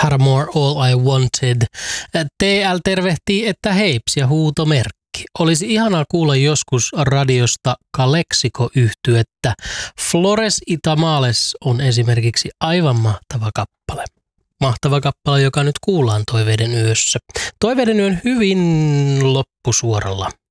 Paramore All I Wanted. TL tervehtii, että heips ja huutomerkki. Olisi ihanaa kuulla joskus radiosta Calexico-yhtyettä. Flores Itamales on esimerkiksi aivan mahtava kappale. Mahtava kappale, joka nyt kuullaan Toiveiden yössä. Toiveiden yön hyvin loppusuoralla